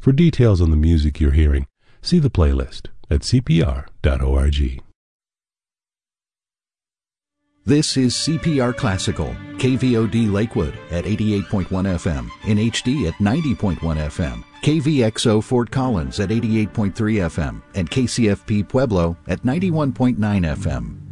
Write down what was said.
For details on the music you're hearing, see the playlist at cpr.org. This is CPR Classical, KVOD Lakewood at 88.1 FM, in HD at 90.1 FM, KVXO Fort Collins at 88.3 FM, and KCFP Pueblo at 91.9 FM.